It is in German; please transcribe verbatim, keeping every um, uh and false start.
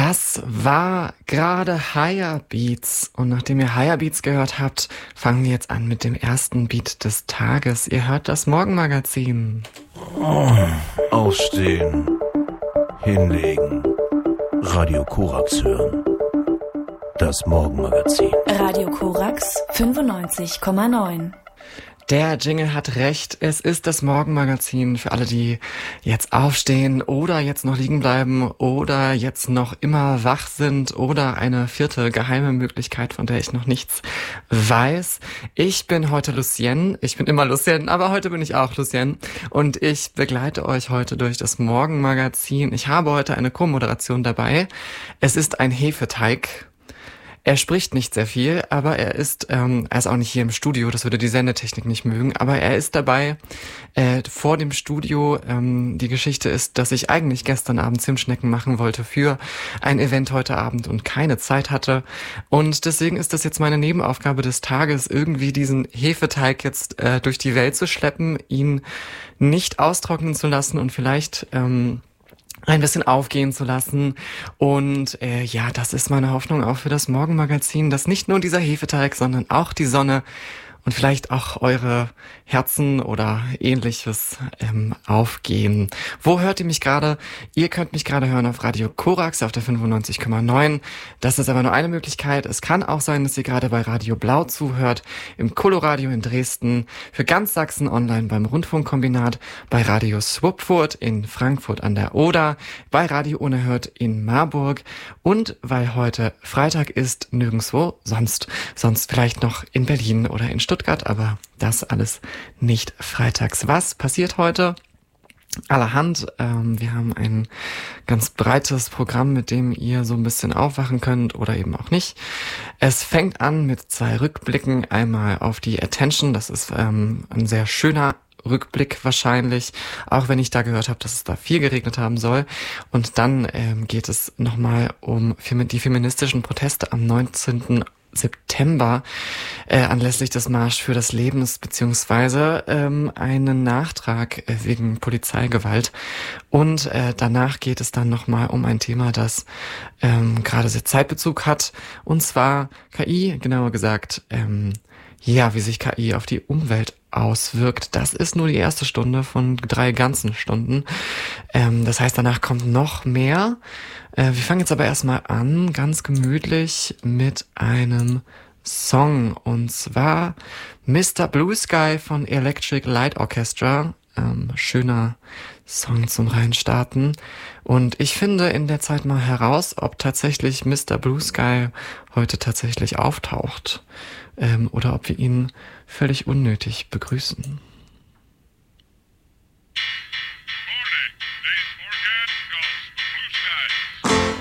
Das war gerade Higher Beats. Und nachdem ihr Higher Beats gehört habt, fangen wir jetzt an mit dem ersten Beat des Tages. Ihr hört das Morgenmagazin. Oh, aufstehen, hinlegen, Radio Korax hören. Das Morgenmagazin. Radio Korax fünfundneunzig Komma neun. Der Jingle hat recht, es ist das Morgenmagazin für alle, die jetzt aufstehen oder jetzt noch liegen bleiben oder jetzt noch immer wach sind oder eine vierte geheime Möglichkeit, von der ich noch nichts weiß. Ich bin heute Lucienne, ich bin immer Lucienne, aber heute bin ich auch Lucienne und ich begleite euch heute durch das Morgenmagazin. Ich habe heute eine Co-Moderation dabei. Es ist ein Hefeteig. Er spricht nicht sehr viel, aber er ist, ähm, er ist auch nicht hier im Studio, das würde die Sendetechnik nicht mögen, aber er ist dabei äh, vor dem Studio. Ähm, die Geschichte ist, dass ich eigentlich gestern Abend Zimtschnecken machen wollte für ein Event heute Abend und keine Zeit hatte. Und deswegen ist das jetzt meine Nebenaufgabe des Tages, irgendwie diesen Hefeteig jetzt äh, durch die Welt zu schleppen, ihn nicht austrocknen zu lassen und vielleicht ähm, ein bisschen aufgehen zu lassen. Und äh, ja, das ist meine Hoffnung auch für das Morgenmagazin, dass nicht nur dieser Hefeteig, sondern auch die Sonne und vielleicht auch eure Herzen oder ähnliches ähm, aufgehen. Wo hört ihr mich gerade? Ihr könnt mich gerade hören auf Radio Korax auf der fünfundneunzig Komma neun. Das ist aber nur eine Möglichkeit. Es kann auch sein, dass ihr gerade bei Radio Blau zuhört, im Coloradio in Dresden, für ganz Sachsen online beim Rundfunkkombinat, bei Radio Swupfurt in Frankfurt an der Oder, bei Radio Unerhört in Marburg und weil heute Freitag ist, nirgendwo sonst. Sonst vielleicht noch in Berlin oder in Stuttgart. Stuttgart, aber das alles nicht freitags. Was passiert heute? Allerhand. Ähm, wir haben ein ganz breites Programm, mit dem ihr so ein bisschen aufwachen könnt oder eben auch nicht. Es fängt an mit zwei Rückblicken. Einmal auf die Attention. Das ist ähm, ein sehr schöner Rückblick wahrscheinlich, auch wenn ich da gehört habe, dass es da viel geregnet haben soll. Und dann ähm, geht es nochmal um die feministischen Proteste am neunzehnten September äh, anlässlich des Marsch für das Leben beziehungsweise ähm, einen Nachtrag äh, wegen Polizeigewalt und äh, danach geht es dann nochmal um ein Thema, das ähm, gerade sehr Zeitbezug hat und zwar K I, genauer gesagt ähm, ja, wie sich K I auf die Umwelt auswirkt. Das ist nur die erste Stunde von drei ganzen Stunden. Ähm, das heißt, danach kommt noch mehr. Äh, wir fangen jetzt aber erstmal an, ganz gemütlich mit einem Song. Und zwar Mister Blue Sky von Electric Light Orchestra. Ähm, schöner Song zum Reinstarten. Und ich finde in der Zeit mal heraus, ob tatsächlich Mister Blue Sky heute tatsächlich auftaucht. Ähm, oder ob wir ihn völlig unnötig begrüßen.